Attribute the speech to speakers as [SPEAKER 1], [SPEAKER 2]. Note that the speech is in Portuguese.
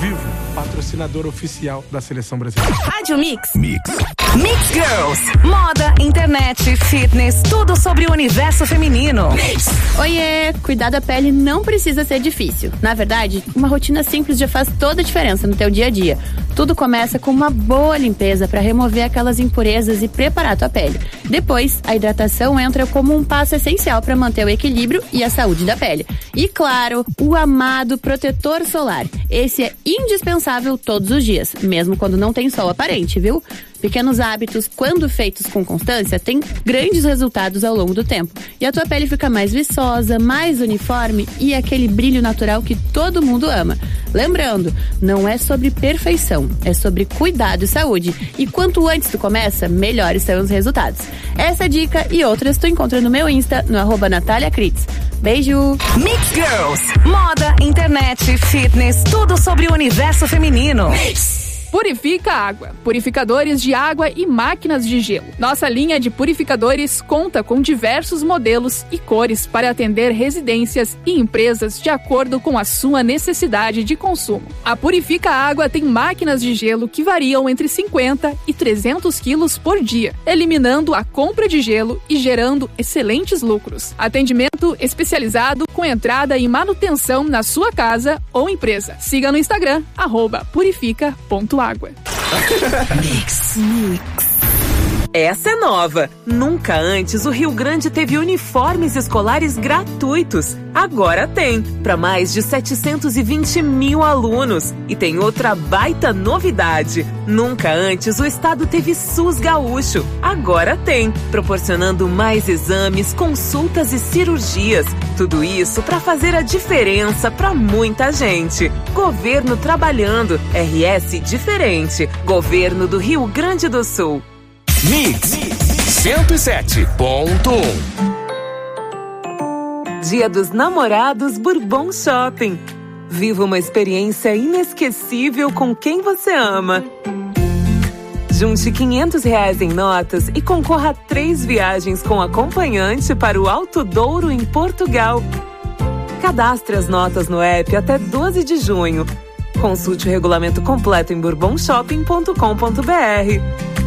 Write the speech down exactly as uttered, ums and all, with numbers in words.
[SPEAKER 1] Vivo, patrocinador oficial da Seleção Brasileira.
[SPEAKER 2] Rádio Mix.
[SPEAKER 3] Mix.
[SPEAKER 2] Mix Girls. Moda, internet, fitness, tudo sobre o universo feminino. Mix.
[SPEAKER 4] Oiê, cuidar da pele não precisa ser difícil. Na verdade, uma rotina simples já faz toda a diferença no teu dia a dia. Tudo começa com uma boa limpeza para remover aquelas impurezas e preparar a tua pele. Depois, a hidratação entra como um passo essencial para manter o equilíbrio e a saúde da pele. E claro, o amado protetor solar. Esse é indispensável todos os dias, mesmo quando não tem sol aparente, viu? Pequenos hábitos, quando feitos com constância, têm grandes resultados ao longo do tempo. E a tua pele fica mais viçosa, mais uniforme e aquele brilho natural que todo mundo ama. Lembrando, não é sobre perfeição, é sobre cuidado e saúde. E quanto antes tu começa, melhores são os resultados. Essa dica e outras tu encontra no meu Insta, no arroba Natália Critz. Beijo!
[SPEAKER 2] Mix Girls. Moda, internet, fitness, tudo sobre o universo feminino.
[SPEAKER 5] Purifica Água. Purificadores de água e máquinas de gelo. Nossa linha de purificadores conta com diversos modelos e cores para atender residências e empresas de acordo com a sua necessidade de consumo. A Purifica Água tem máquinas de gelo que variam entre cinquenta e trezentos quilos por dia, eliminando a compra de gelo e gerando excelentes lucros. Atendimento especializado com entrada e manutenção na sua casa ou empresa. Siga no Instagram, arroba purifica ponto água.
[SPEAKER 2] Mix. Mix. Essa é nova. Nunca antes o Rio Grande teve uniformes escolares gratuitos. Agora tem, para mais de setecentos e vinte mil alunos. E tem outra baita novidade. Nunca antes o estado teve SUS gaúcho. Agora tem, proporcionando mais exames, consultas e cirurgias. Tudo isso para fazer a diferença para muita gente. Governo trabalhando. R S diferente. Governo do Rio Grande do Sul.
[SPEAKER 3] Mix cento e sete ponto um.
[SPEAKER 2] Dia dos Namorados Bourbon Shopping. Viva uma experiência inesquecível com quem você ama. Junte quinhentos reais em notas e concorra a três viagens com acompanhante para o Alto Douro em Portugal. Cadastre as notas no app até doze de junho. Consulte o regulamento completo em bourbon shopping ponto com ponto br.